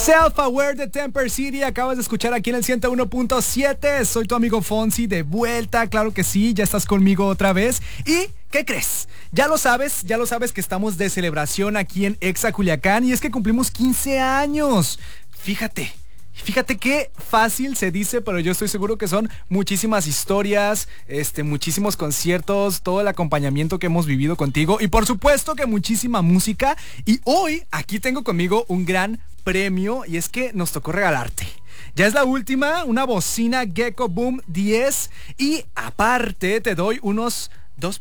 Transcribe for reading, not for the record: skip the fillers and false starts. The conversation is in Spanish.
Self-Aware de Temper City, acabas de escuchar aquí en el 101.7. Soy tu amigo Fonsi de vuelta, claro que sí, ya estás conmigo otra vez. ¿Y qué crees? Ya lo sabes que estamos de celebración aquí en Exa Culiacán y es que cumplimos 15 años. Fíjate qué fácil se dice, pero yo estoy seguro que son muchísimas historias, muchísimos conciertos, todo el acompañamiento que hemos vivido contigo y por supuesto que muchísima música. Y hoy aquí tengo conmigo un gran premio y es que nos tocó regalarte. Ya es la última, una bocina Gecko Boom 10 y aparte te doy unos